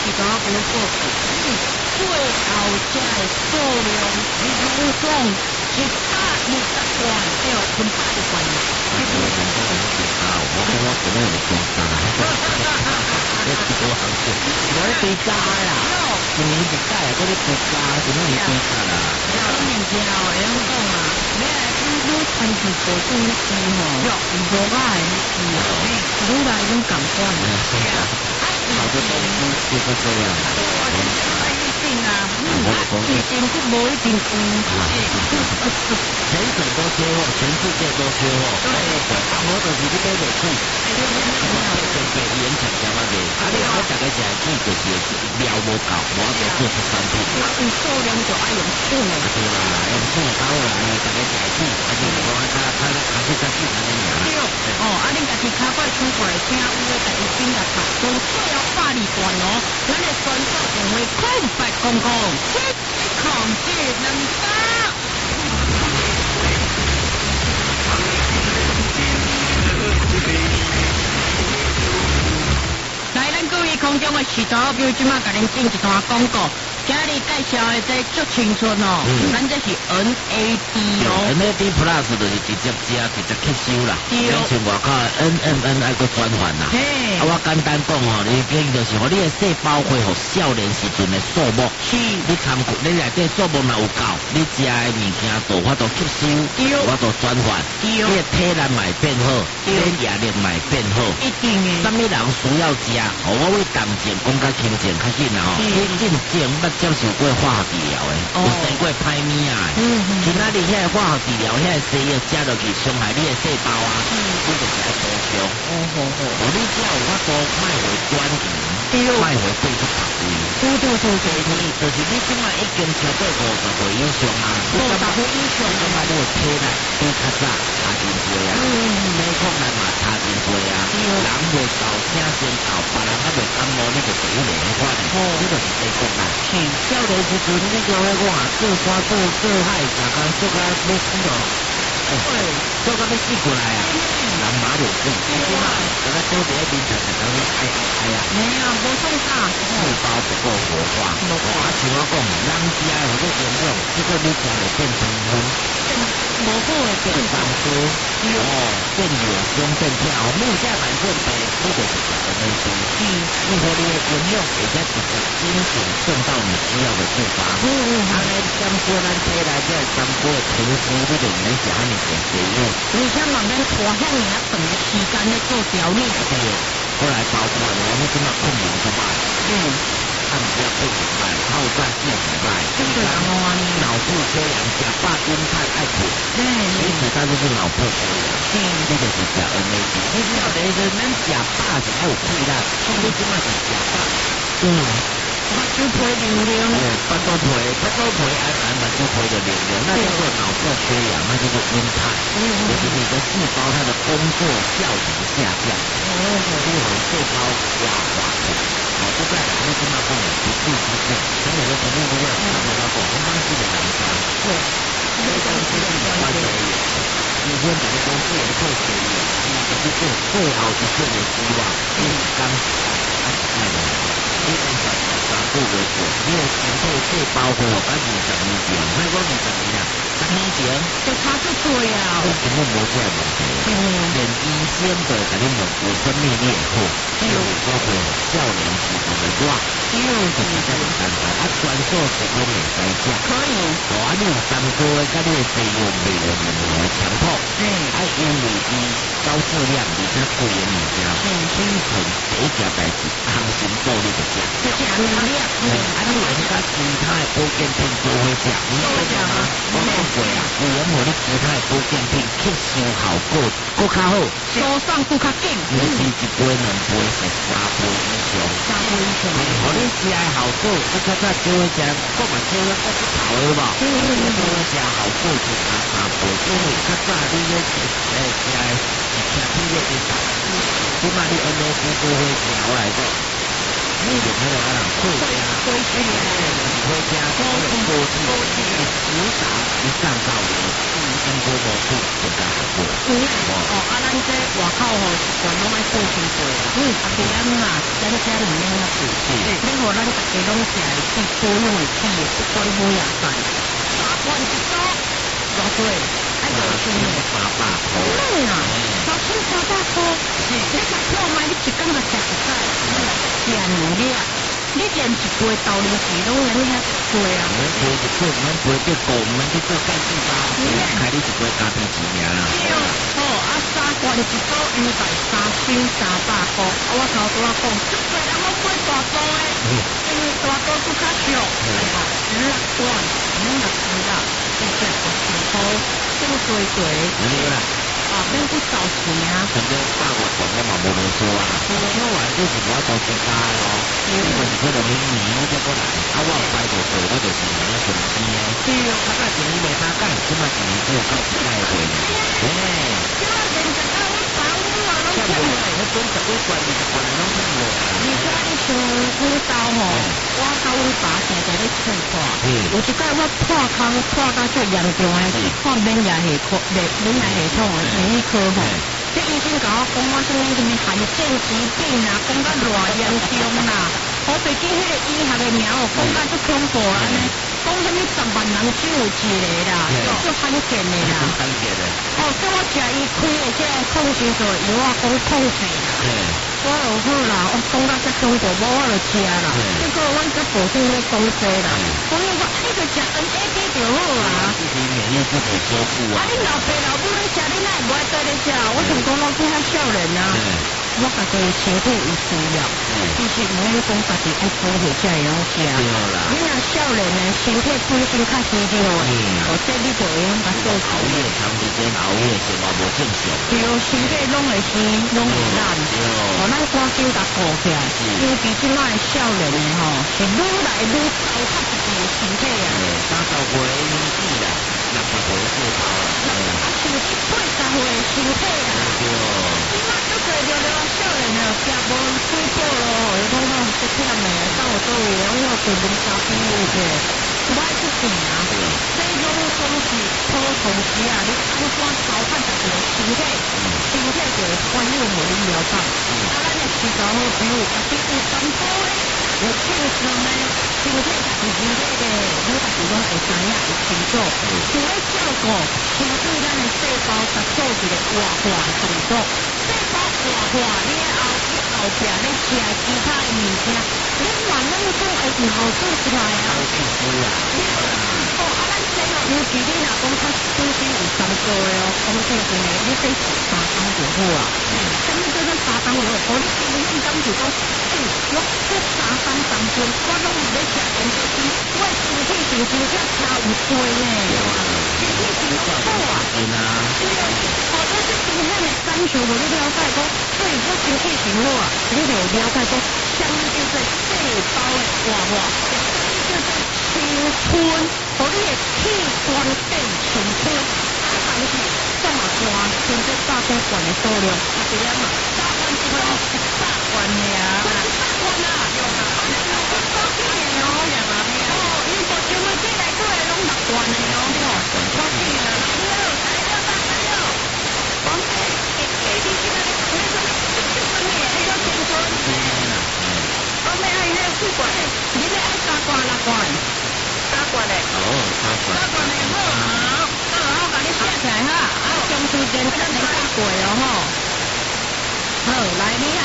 大无过去，最后才会数量比如讲120罐就100罐。 我跟我可能有中山啊，我对家啦，一年一届啊，嗰啲国家點樣去對家啦？ 有物件哦，會曉講啊，你係長期做做呢啲吼，無我係呢啲哦，愈來愈感官。 好多東西就是這樣。 一定都無一定全省都缺貨，全世界都缺貨。對，我就是你買不起，給原廠價嘛嘅。你我大家食起就是料無夠，我要做出產品。 數量就愛用數的。 對啦，用數高啦，大家食起，我較細漢的名。 恁家己卡過出過來聽，有的家己先來讀，從最後120段哦，咱的專屬電話空白公共7控制200。来，咱各位空中的時代，比如即馬甲恁進一段廣告。今日介紹的這足青春哦，咱這是 NAD 哦 ，NAD Plus 就是直接食，直接吸收啦。咱像外口的 NMN 愛個轉換啦。我簡單講哦，你就是互你的細胞恢復少年時陣的數目。是。你參考，你內底數目若有夠，你食的物件就法度吸收，法度轉換。你的體能嘛會變好，免疫力嘛會變好。 一定的。什麼人需要食？我為動靜講較輕靜較緊啦吼。你進前捌接受過化學治療的，有生過歹物仔的。今仔日遐化學治療，遐西藥食落去傷害你的細胞啊，你就是愛補充。你只要有法度賣回轉移，賣回對出頭位。就是你即擺已經超過50歲以上啊，50歲以上的話，你的體力比較早差真多啊，體控力嘛差真多啊，人袂搞請先搞，別人還袂感冒，你就第一年款的，你就是體控力。少年時陣你叫我做山做海，常常做甲要死哦，做甲要死過來啊，人馬就死，大家做第一面才才講你哎呀， 沒有，無送啥， 細胞不夠活化，像我講，人食或者嚴重，這個你吃就變成昏， 無好的變長高，變弱胸變跳，沒有下半身肥，你就是食的那些，你和你的營養而且直接精準送到你需要的地方。安尼兼顧咱體內這三個平時你就免食遐尼多肥肉， 而且慢慢拖遐爾長的時間來做調理。 後來包括我們怎麼控制什麼？按不要控制來，後再自己來。腦部缺氧，甲巴因太愛苦，其實它就是腦部缺氧。這個是甲 NAD。你知道的是，咱甲巴是愛有氣力，你即馬是甲巴。 目睭皮靈靈。 目睭皮按目睭皮的靈靈，那叫做腦部缺氧，那叫做暈態。就是你的細胞它的工作效率下降，你會細胞滑土。不在你跟他講不是不是，跟我的朋友不一樣，他跟他講，我媽是個男生，非常非常關注你，以前整個公司也做學業，就是做最好一切的希望，你剛愛的，你能把3個月做，你有身體細胞會有20年前，那個20年啊，10年前就差不多啊， 你根本無這個問題，連醫生都會跟你問有什麼你會好。有包括少年時期的我，就是這麼簡單。專屬食用免費食， 可以。 你有3個月，跟你的費用袂有任何的強迫。因為伊高質量而且貴的物件，生存第一件代志，行行做你就食。 就吃能量。 你人家其他的保健品都會食，你會食嗎？我講過啊，有人和你其他的保健品吸收效果更較好， 收爽更較緊。 你是1杯2杯是3杯以上。我你食的效果，你較早少食，我嘛少了我不頭的吧？少食效果就3杯，因為較早你咧食的是吃屁的一種，起碼你 NAD 都會食，我來講。你有沒有那種會加？會加多劑，10打以上到5，經過磨速就較好過。 咱這外口吼，全攏愛做成過啦。其實啊，食咱家里面那是，你互咱大家拢起来去多用的去，不管好也善。3罐一组，偌贵？爱多少钱？300块。对啊，3300块。是，你看看卖，你一工就食一载，吃2粒。你连一杯豆奶茶拢用遐贵啊！我们杯一杯，我们杯就够，我们去做干净吧。开你一杯咖啡机尔啦。对，好啊，3罐一组230、300块。我头拄仔讲，足多人拢买大包的，因为大包更较俗。16罐，6支啦，150块，少水水。没啦。啊，免去找钱啊！反正3月份我嘛无能说啊，因为这是我做自家的哦，因为是这个明年我再过来，啊我摆就做，我就是年顺天的。对哦，较早前伊袂相干，即马今年只有到7月份。哎，即马连10到我3月啊，拢欠袂，迄本11罐、20罐拢欠袂啊。你说你像我兜吼，我甲阮爸常常咧吹破，有一摆我破空破到最严重的，去看免疫系统的。免疫科吼，这医生甲我讲，我什么罕见疾病啊，讲到偌严重啦。我最近迄个医学的名哦，讲到足恐怖啦呢，讲什么10万人只有一个啦，足罕见的啦。罕见的。哦，叫我食伊开的这抗生素药啊，讲控制啦。我就好啦，我讲到这恐怖，我就吃啦。结果阮甲保险咧讲济啦，朋友讲你就食 NAD 就好啦。自己免疫自己修复啊。你老爸老母咧食，你哪会不爱在咧食？我想讲拢比较少人啊。我家己身体有需要，其实唔免讲家己爱保护才会晓食。你若少年呢，身体本身较虚弱，这你就会用甲做熬夜，长时间熬夜生活无正常。对，身体拢会生，拢会烂。咱赶紧甲顾起来，因为比即摆少年的吼，是愈来愈糟蹋自己的身体啊。30岁年纪啦，60岁岁头啦，甚至80岁的身体啊。即摆足侪着了少年了，食无水饱咯，伊讲讲足忝的，到有倒位，我要去啉咖啡去，不爱出钱啊。这种东西普通时啊，你安怎糟蹋自己的身体，身体就会反映互你了解。咱的时常好朋友，家己有担保的，有庆祝的，身体家己身体的，你家己拢会知影会清楚。想要照顾，先对咱的细胞甲做一个活化动作。细胞活化了后，你后壁咧吃其他的物件，你慢慢讲会有效果出来啊。哦，啊，咱这个尤其你若讲较本身有三高的哦，讲正经的，你得吃3工就好啊。什么叫做3工就好？你今日讲就讲，我这3工3分，我拢有咧吃盐水鸡，我身体是真正差有衰呢。身体是好啊。好多是今天的感受，我你了解讲，对我身体是好啊，你就了解讲，什么叫做细胞的活化，什么叫做青春，互你的器官变青春。但是这么大，现在100多罐的数量，啊对啊嘛，100罐100罐的啊，100罐啊，我早几年哦，因为目前我进来过来拢6罐的哦，我进来了，王姐，你现在你说青春的，你说青春，我们还有4罐的，你们爱3罐6罐？3罐的，3罐的好。我甲你写起来哈，啊，中秋节真没过过哦吼。好，来你好，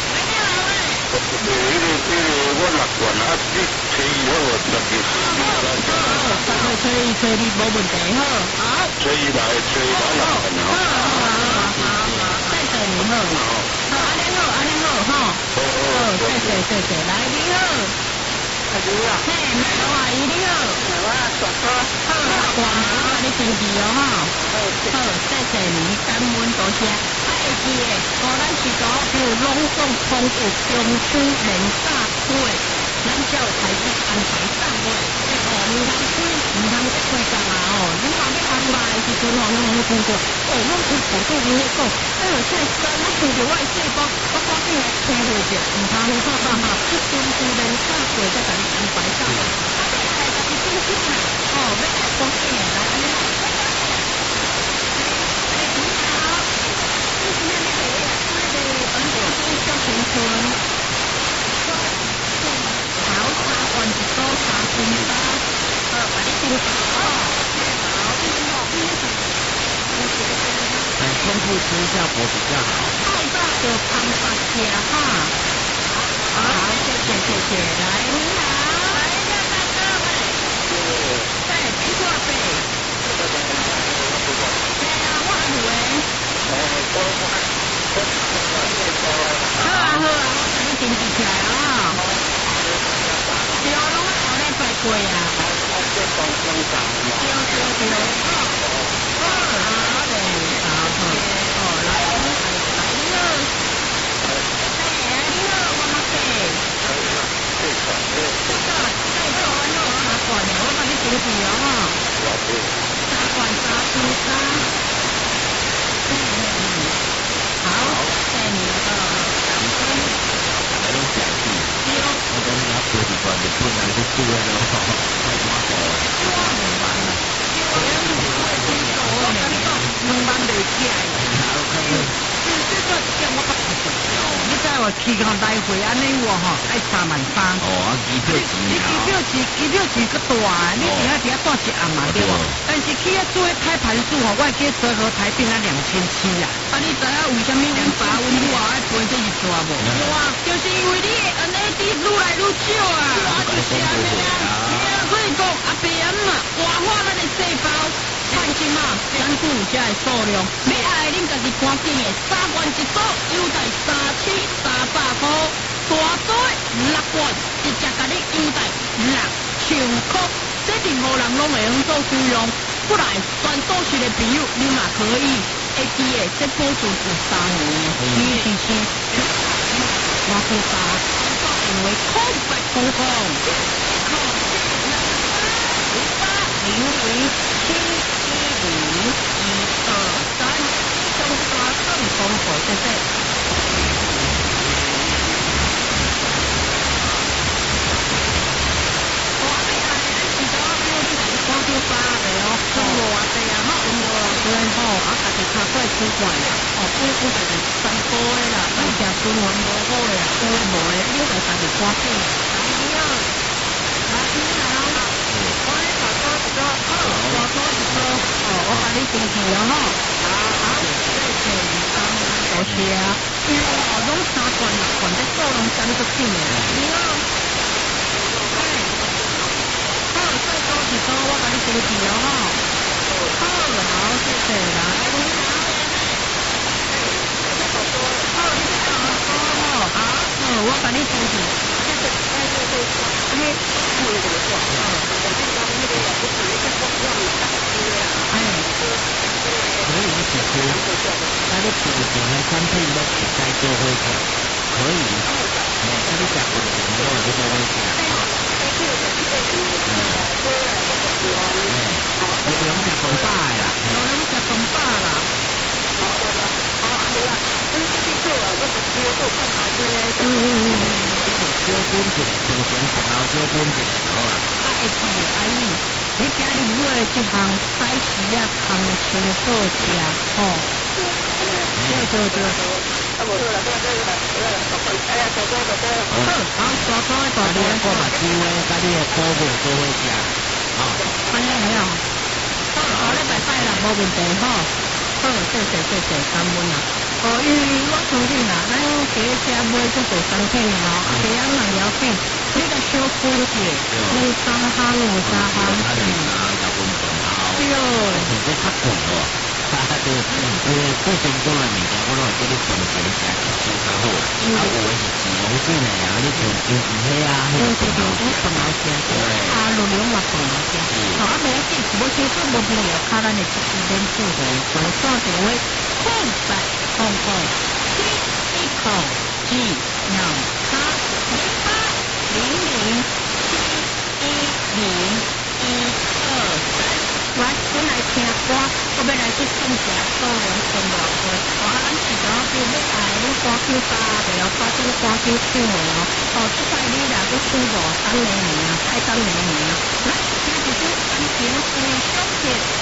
我6罐啊，你吹以后吹你无问题好。好， 吹6罐好。 谢谢你好。好，安尼好吼。好，谢谢，来你好。嘿，麦老阿姨你好。好，我你登记哦吼。好，谢谢你，感恩多谢。会记的，咱是讲，比如拢总通过中秋连假会，咱才有开始安排档位。唔通去开工啊哦！你若要安排的时阵吼，拢有经过。拢去辅助你咧讲，现在我看到我的细胞，我赶紧来推回去，唔通哈哈，中秋连假会再甲你安排档。啊，对，家己中秋啦，要爱讲起来来安尼。你好，今天你好，我哋本地小青春。 效果比较好。 太大就胖大家哈。好，谢谢，来，你好，来一个大哥，哎，别过来。对啊，我还以为。好啊，我给你登记起来啊。对，拢我后礼拜过啊。对，好嘞，好，来，你好，你好，我马仔。我帮你登记了哈。3罐3plus 3。好，谢你了。 来拢讲起，我讲你要做一段就不能去做了咯，太麻烦了。 2万袂起来。你知我去港来回安尼我吼，爱3万3。 哦，机票钱啊！ 机票钱个大，你只要住一暗嘛对无？但是去遐做开盘数吼，我计折合台币2700啊。啊，你知影为虾米200温度啊爱赔这一抓无？对啊，就是因为你安尼滴愈来愈少啊。就是安尼啊。所以讲阿伯啊嘛，活化咱的细胞。看清嘛，咱顾家的数量，要爱恁家己赶紧的，3罐一组，优待3700块，大组6罐，直接甲你优待6000块，这任何人拢会用做使用。不来全都市的朋友，你嘛可以，会记的，这保存有3年，777，我去打电话空白空空谢谢。不管啦，不是3个的啦，咱食循环无好的啦，无的，你来家己赶紧。你好，我咧大哥一个，大哥一个，我把你登记了吼。好，谢谢你，多谢啊。因为拢3罐6罐的数量真足紧的。你好，好，再多一个，我把你登记了吼。好，谢谢啦。我把你登记。 可以一起吃，那你吃不健康产品都不该做伙吃，可以，那你吃不健康都来做伙吃。有两只公巴的啦， 有两只公巴啦。 小本钱，从前从后小本钱，好啦。 会记阿姨，你今日买这项菜市啊，康清素食，吼。对。好，大哥大弟， 我把机会甲你的宝贝做伙食，好。 安尼系啊。好，礼拜拜啦，无问题吼。好，谢谢，感恩啦。因为我相信啦，咱第一车买这做产品吼，其他人了解，你个小分解，有3行。对哦。 现在较贵哦，最正宗的物件，我拢会叫你存钱食，收较好。有的是自用性的啊，你存钱是遐啊，遐存钱食。 路流嘛存钱食。袂要紧，无清楚无必要卡咱的这边付的，就打电话空白710G 0800710123。来，先来听歌，我要来去送食，数量剩偌多。咱是讲叫要爱你歌曲发袂了，发种歌曲唱袂哦。即摆你若要唱无当年啊，爱当年啊。来，听一首安平的小曲。